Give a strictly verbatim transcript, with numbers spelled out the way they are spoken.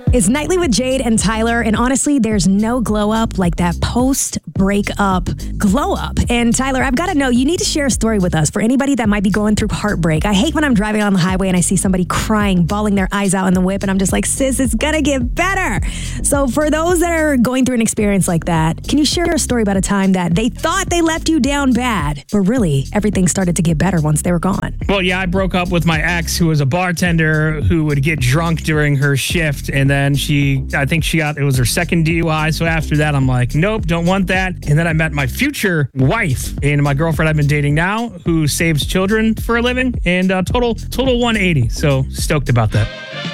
It's Nightly with Jade and Tyler, and honestly, there's no glow up like that post-breakup glow up. And Tyler, I've got to know, you need to share a story with us for anybody that might be going through heartbreak. I hate when I'm driving on the highway and I see somebody crying, bawling their eyes out in the whip, and I'm just like, sis, it's gonna get better. So for those that are going through an experience like that, can you share a story about a time that they thought they left you down bad, but really everything started to get better once they were gone? Well, yeah, I broke up with my ex, who was a bartender who would get drunk during her shift, and then she, I think she got, it was her second D U I. So after that, I'm like, nope, don't want that. And then I met my future wife and my girlfriend I've been dating now, who saves children for a living, and uh, total, total one eighty. So stoked about that.